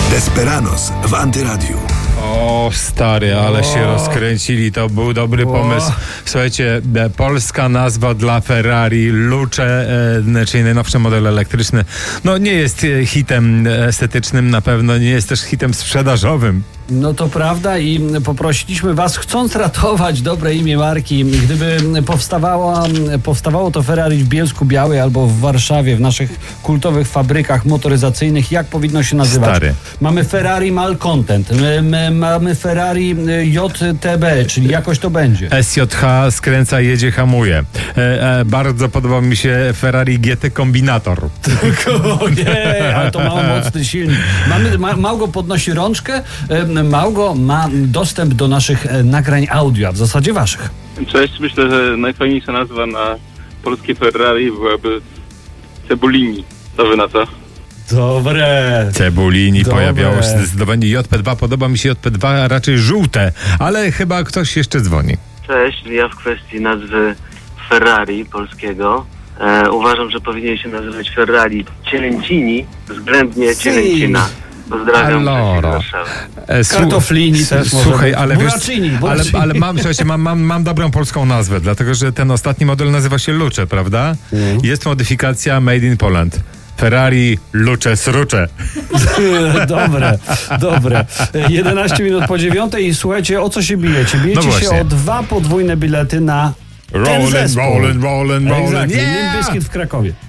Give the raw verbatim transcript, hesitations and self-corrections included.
Desperados w Antyradiu. O stary, ale o. się rozkręcili, to był dobry o. pomysł. Słuchajcie, polska nazwa dla Ferrari, Luce, e, czyli najnowszy model elektryczny, no nie jest hitem estetycznym na pewno, nie jest też hitem sprzedażowym. No to prawda i poprosiliśmy was, chcąc ratować dobre imię marki, gdyby powstawało, powstawało to Ferrari w Bielsku-Białej albo w Warszawie, w naszych kultowych fabrykach motoryzacyjnych, jak powinno się nazywać? Stary. Mamy Ferrari Malcontent, my, my, mamy Ferrari J T B, czyli jakoś to będzie. S J H skręca, jedzie, hamuje. E, e, bardzo podoba mi się Ferrari G T Kombinator. Nie, ale to mało mocny silnik. Mamy, ma, Małgo podnosi rączkę, e, Małgo ma dostęp do naszych e, nagrań audio, a w zasadzie waszych. Cześć, myślę, że najfajniejsza nazwa na polskie Ferrari byłaby Cebulini. Co wy na to? Dobre. Cebulini Dobre. Pojawiało się zdecydowanie J P dwa. Podoba mi się J P dwa, a raczej żółte, ale chyba ktoś jeszcze dzwoni. Cześć, ja w kwestii nazwy Ferrari polskiego e, uważam, że powinien się nazywać Ferrari Cielęcini, względnie si. Cielęcina. Pozdrawiam. Allora. E, Kartoflini też. Słuchaj, ale wiesz, ale, Buracini. ale mam, słuchajcie, mam, mam, mam dobrą polską nazwę, dlatego że ten ostatni model nazywa się Luce, prawda? Mm. Jest modyfikacja Made in Poland. Ferrari Luce Srucze. Dobre, dobre. jedenaście minut po dziewiątej i słuchajcie, o co się bijecie? Bijecie no się o dwa podwójne bilety na ten Rollin', zespół. rollin', rollin', rollin'. Exactly. Yeah! Limp Bizkit w Krakowie.